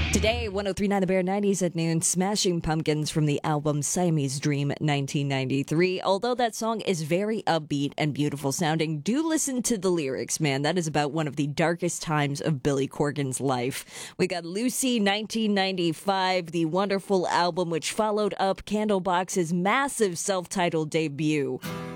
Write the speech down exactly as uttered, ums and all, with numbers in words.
Today, one oh three point nine The Bear nineties at noon, Smashing Pumpkins from the album Siamese Dream nineteen ninety-three. Although that song is very upbeat and beautiful sounding, do listen to the lyrics, man. That is about one of the darkest times of Billy Corgan's life. We got Lucy nineteen ninety-five, the wonderful album which followed up Candlebox's massive self-titled debut.